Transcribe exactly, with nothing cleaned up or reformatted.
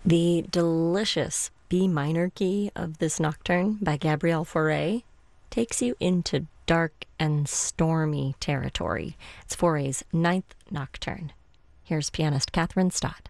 The delicious B minor key of this nocturne by Gabrielle Fauré takes you into dark and stormy territory. It's Fauré's ninth nocturne. Here's pianist Kathryn Stott.